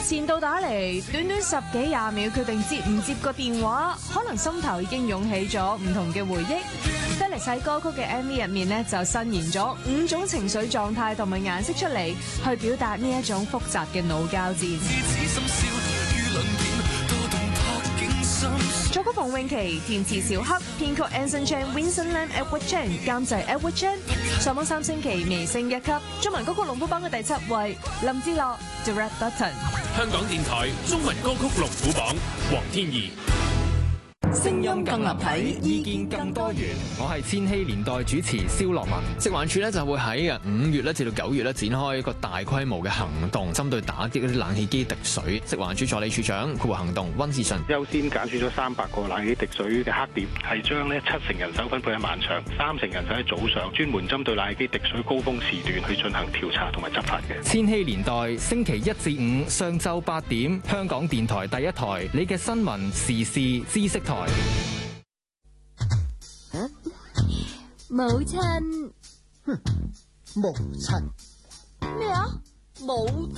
前度打嚟，短短10幾20秒決定接唔接個電話，可能心頭已經湧起咗唔同嘅回憶。Felix 喺歌曲嘅 MV 入面呢，就伸延咗5種情緒狀態同埋顏色出嚟，去表達呢一種複雜嘅腦交戰。作曲馮詠琪，填詞小黑，編曲 Anson Chan、Vincent Lam、Edward Chan， 監製 Edward Chan。上網3星期微升1級，中文歌曲龍虎榜嘅第7位，林志樂 The Red Button。 香港電台中文歌曲龍虎榜，黃天怡。 聲音更立體，意見更多元。 我係千禧年代主持蕭樂文。食環署咧就會喺5月咧至到9月咧展開一個大規模嘅行動，針對打擊嗰啲冷氣機滴水。食環署助理署長括弧行動溫志信優先揀選咗300個冷氣機滴水嘅黑點，係將呢7成人手分配喺晚上，3成人手喺早上，專門針對冷氣機滴水高峰時段去進行調查同埋執法嘅。 千禧年代星期1至5上晝8點，香港電台第一台，你嘅新聞時事知識台。 母親， 母親咩啊？母